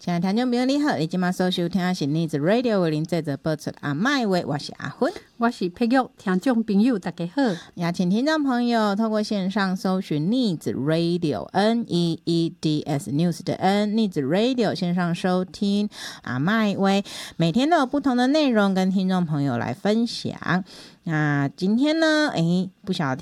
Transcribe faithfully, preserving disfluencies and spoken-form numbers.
亲爱的听众朋友你好，你今晚所收听的是 Needs Radio 为您制作播出的阿麦话，我是阿芬， 我是佩玉。听众朋友大家好， 也请听众朋友透过线上搜寻 Needs Radio N E E D S News 的 N Needs Radio 线上收听阿麦话，每天都有不同的内容跟听众朋友来分享。那今天呢，诶，不晓得